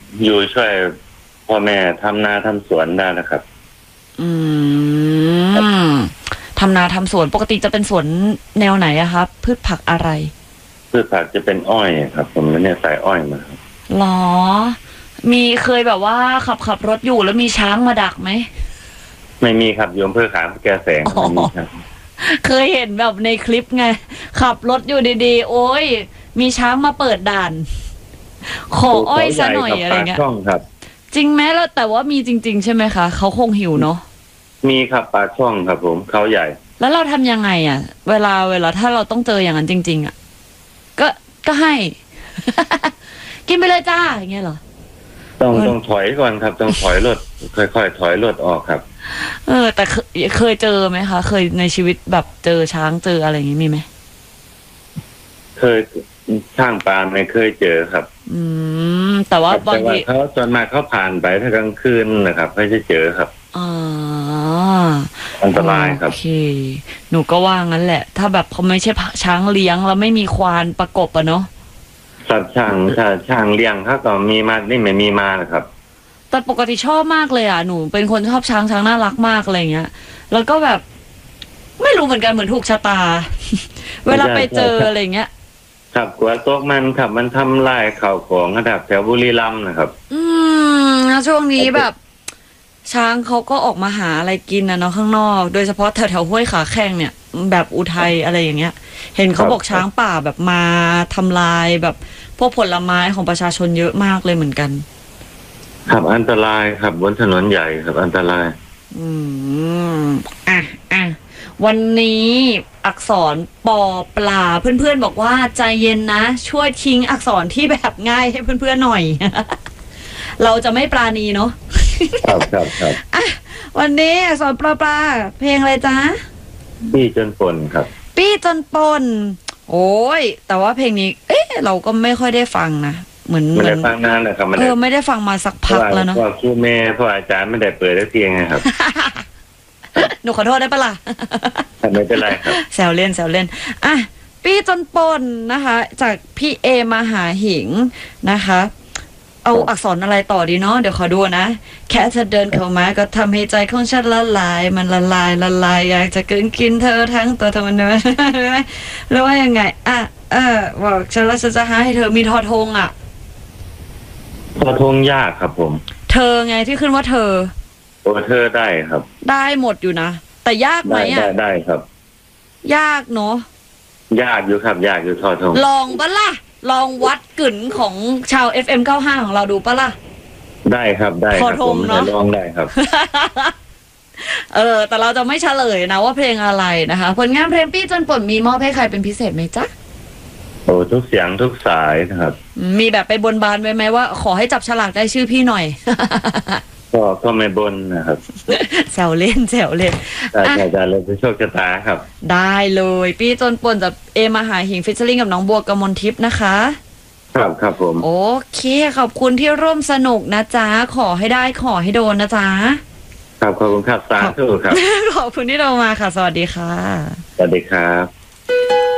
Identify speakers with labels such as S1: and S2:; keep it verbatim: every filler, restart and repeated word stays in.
S1: อยู่ช่วยพ่อแม่ทำนาทำสวนได้นะครับ
S2: อืมทำนาทำสวนปกติจะเป็นสวนแนวไหนอะครับพืชผักอะไร
S1: พืชผักจะเป็นอ้อยครับผมแล้วเนี่ยใส่อ้อยมาครับ
S2: หรอมีเคยแบบว่าขับขับรถอยู่แล้วมีช้างมาดักไหม
S1: ไม่มีครับโยมเพื่อขามแกแสงไม่มีครับ
S2: เคยเห็นแบบในคลิปไงขับรถอยู่ดีๆโอ้ยมีช้างมาเปิดด่านขออ้อยซะหน่อยอะไรเงี้ย
S1: ช่องครับ
S2: จริงไหมแล้วแต่ว่ามีจริงๆใช่ไหมคะเขาคงหิวเนาะ
S1: มีครับปลาช่องครับผมเขาใหญ่
S2: แล้วเราทำยังไงอ่ะเวลาเวลาถ้าเราต้องเจออย่างนั้นจริงๆอ่ะก็ก็ให้ กินไปเลยจ้าอย่างเงี้ยเหรอ
S1: ต้องต้องถอยก่อนครับต้องถอยรถค่อยๆถอยรถออกครับ
S2: เออแต่เคยเจอไหมคะเคยในชีวิตแบบเจอช้างเจออะไรอย่างงี้มีไหม
S1: เคยช่างปลาไม่เคยเจอครับ
S2: อืมแต่ว่าบางที
S1: เขาจนมาเขาผ่านไปถ้ากลางคืนนะครับไม่ใช่เจอครับ
S2: อ๋อ
S1: อันตรายครับ
S2: โอเคหนูก็ว่างั้นแหละถ้าแบบเขาไม่ใช่ช้างเลี้ยงแล้วไม่มีควานประกบอะเนาะ
S1: สัตว์ช่างถ้าช่างเลี้ยงเขาก็มีมานี่ไม่มีมานะครับ
S2: แต่ปกติชอบมากเลยอ่ะหนูเป็นคนชอบช้างช้างน่ารักมากอะไรเงี้ยแล้วก็แบบไม่รู้เหมือนกันเหมือนถูกชะตาเวลาไปเจออะไรเงี้ย
S1: ครับกว่าโต๊ะมันครับมันทำลายข่าวของระดับแถวบุรีรัมย์นะครับ
S2: อืมช่วงนี้แบบช้างเขาก็ออกมาหาอะไรกินนะเนาะข้างนอกโดยเฉพาะแถวแถวห้วยขาแข้งเนี่ยแบบอุทัยอะไรอย่างเงี้ยเห็นเขาบอกช้างป่าแบบมาทำลายแบบพวกผลไม้ของประชาชนเยอะมากเลยเหมือนกัน
S1: ครับอันตรายครับบนถนนใหญ่ครับอันตราย
S2: อืมอ่ะอ่ะวันนี้อักษรปอปลาเพื่อนๆบอกว่าใจเย็นนะช่วยทิ้งอักษรที่แบบง่ายให้เพื่อนๆหน่อย เราจะไม่ปราณีเนาะ
S1: ครับครับครับ
S2: อ่ะวันนี้อักษรปลาปลาเพลงอะไรจ๊ะ
S1: ปี้จนปนครับ
S2: ปี้จนปนโอ้ยแต่ว่าเพลงนี้เอ๊ะเราก็ไม่ค่อยได้ฟังนะเหมือน
S1: ไม่ได้ฟังนานเลยครับ
S2: เออไม่ได้ฟังมาสักพักแล้วเนาะ
S1: เพราะครูแม่เพราะอาจารย์ไม่ได้เปิดได้เพียงไงครับ
S2: หนูขอโทษได้ปะล่ะ
S1: ไม่เป็นไรครับ
S2: แซวเล่นแซวเล่นอ่ะปี้จนปนนะคะจากพี่เอมาหาหิงนะคะเอาอักษรอะไรต่อดีเนาะเดี๋ยวขอดูนะแค่เธอเดินเข้ามาก็ทำให้ใจของฉันละลายมันละลายละลายอยากจะกินกินเธอทั้งตัวทำไมไม่หรือว่ายังไงอ่ะเออบอกฉันแล้วฉันจะหาให้เธอมีทอทงอ่ะ
S1: ทอทงยากครับผม
S2: เธอไงที่ขึ้นว่าเธอ
S1: โอ้เธอได้ครับ
S2: ได้หมดอยู่นะแต่ยากไหมอ่ะ
S1: ได้ได้ครับ
S2: ยากเนาะ
S1: ยากอยู่ครับยากอยู่ทอทง
S2: ลองปะล่ะลองวัดกึ่นของชาว เอฟ เอ็ม เก้าสิบห้าของเราดูปะล่ะ
S1: ได้ครับได้ครับผมจะลองได้ครับ
S2: เออแต่เราจะไม่เฉลยนะว่าเพลงอะไรนะคะผลงานเพลงปี้จนปนมีมอบให้ใครเป็นพิเศษไหมจ๊ะ
S1: โอ้ทุกเสียงทุกสายนะครับ
S2: มีแบบไปบนบานไว้ไหมว่าขอให้จับฉลากได้ชื่อพี่หน่อย
S1: ก็ก็ไม่บนนะครับ
S2: แซวเล่นแซวเล่น
S1: แต่จะเลยเป็นโชคชะตาครับ
S2: ได้เลยปี้จนปนจากเอมาหาหิงฟิชเชอร์ลิงกับน้องบัวกมลทิพย์นะคะ
S1: ครับครับผม
S2: โอเคขอบคุณที่ร่วมสนุกนะจ๊ะขอให้ได้ขอให้โดนนะจ๊ะ
S1: ครับขอบคุณครับสาธุครับ
S2: ขอบคุณที่เรามาค่ะสวัสดีค่ะ
S1: สวัสดีครับ